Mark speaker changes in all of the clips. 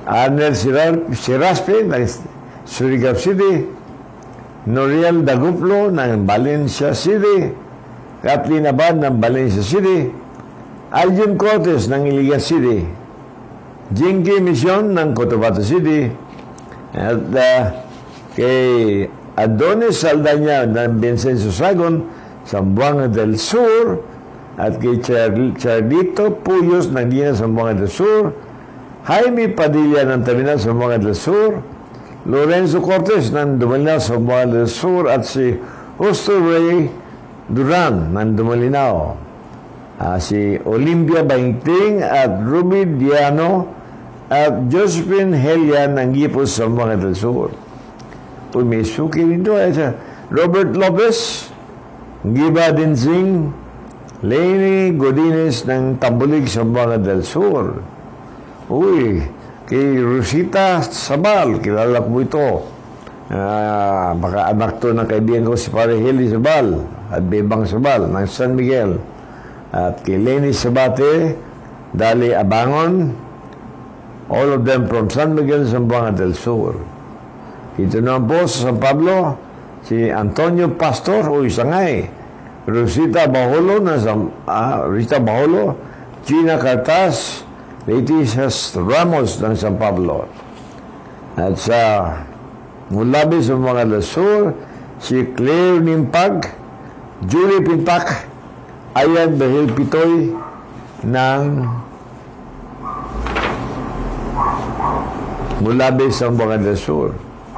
Speaker 1: Arnel Siraspe ng Surigao City, Noriel Daguplo ng Valencia City, Kathleen Abad ng Valencia City, Aljon Cortes ng Iligan City, Jinky Mission ng Cotabato City, at kay Adonis Saldaña ng Vincenzo Sagon, Zamboanga del Sur, at kay Charlito Puyos ng Dina Zamboanga del Sur, Jaime Padilla ng Terminal Zamboanga del Sur, Lorenzo Cortes ng Dumalinaw Zamboanga del Sur, at si Justo Ray Duran ng Dumalinaw, si Olympia Bainting at Ruby Diano at Josephine Helia ng Gipos Zamboanga del Sur. Uy, may suki rin doon. Robert Lopez, Giba Dinsing, Lenny Godinez ng Tambulig, Zamboanga del Sur. Uy, kay Rosita Sabal, kilala ko ito. Baka anak to ng kaibigan ko si Pare Heli Sabal at Bebang Sabal ng San Miguel. At kay Lenny Sabate, Dali Abangon, all of them from San Miguel, Zamboanga del Sur. Ito naman po sa San Pablo, si Antonio Pastor, o Sangay, Rosita Baholo, Rita Baholo, Gina Cartas, Leticias Ramos ng San Pablo. At sa Mulabi sa mga del Sur, si Claire Nimpag, Julie Pintak, Ayan Behil Pitoy ng Mulabi sa mga del Sur.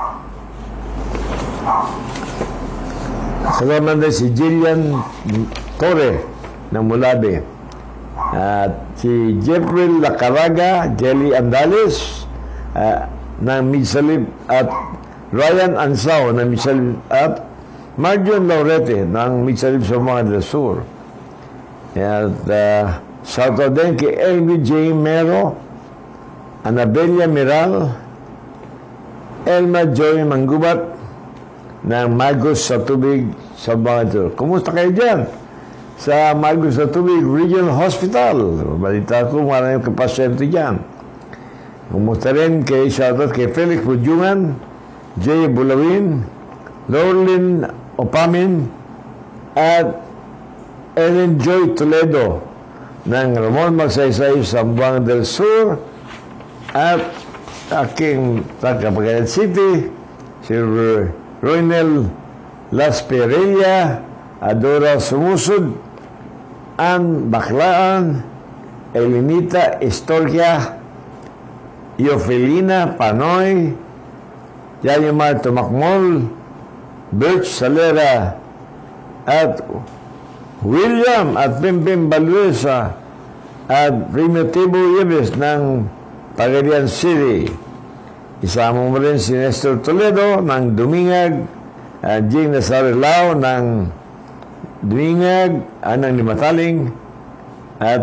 Speaker 1: Kasama na si Jillian Torre ng Mulabi. At si Jeffrey Lacaraga, Jelly Andales ng Midsalib, at Ryan Ansao ng Midsalib, at Marjon Laurete ng Midsalib sa mga del Sur. At shoutout din kay Elby J. Mero, Anabella Miral, Elma Joy Manggubat ng Magos sa Tubig sa Bangator. Kumusta kayo dyan? Sa Magos sa Tubig Regional Hospital. Balita ko, maraming kapasyente dyan. Kumusta rin kay shoutout kay Felix Budjungan, Jay Bulawin, Lorlin Opamin, at Ellen Joy Toledo ng Ramon Magsaysay sa Zamboanga del Sur, at aking Tagapagalan City, si Roynel Las Perilla, Adora Sumusud, Ann Baclaan, Elinita Estorgia, Yofelina Panoy, Yayamar Tumakmol, Birch Salera, at William at Pimpim Baluesa, at Primitivo Yebes ng Pagadian City. Isama mo rin si Nestor Toledo ng Dumingag, Jing Nazarilao ng Dumingag, ng Limataling, at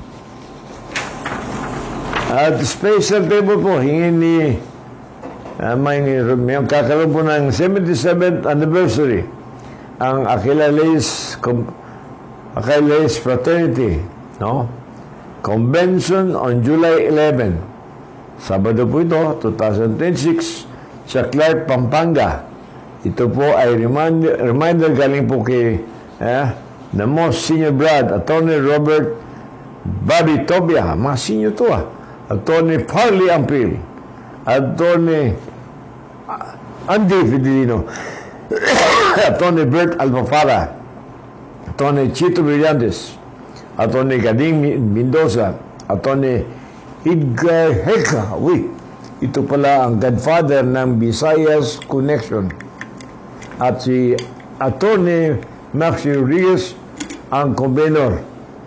Speaker 1: special table po, hingin ni may kakaroon po ng 77th anniversary ang Aquila Lays Fraternity, no? Convention on July 11. Sabado po ito, 2026, sa Clark, Pampanga. Ito po ay reminder galing po kay the most senior brad, Attorney Robert Bobby Tobia. Mga senior to Attorney Farley Ampil, Attorney Andy Fidelino, Attorney Bert Alpafara, Attorney Chito Brillantes, Attorney Gading Mendoza, Attorney Edgar Heka. Ito pala ang godfather ng Visayas Connection. At si Attorney Maxi Rodriguez, ang convenor.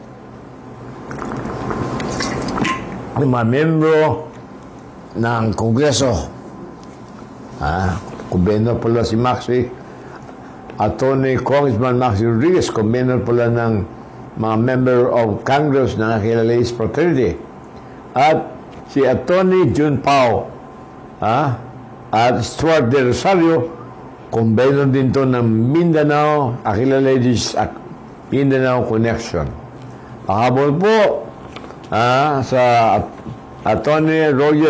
Speaker 1: Ang mga membro ng Kongreso. Convenor pala si Maxi. Attorney Congressman Maxi Rodriguez, convenor pala ng mga member of Congress ng Aquila Lays Fraternity. At si Attorney Jun Pao, at Stuart De Rosario, convenor din to ng Mindanao, Aquila Ladies Mindanao Connection. Pahabol po sa Attorney Roger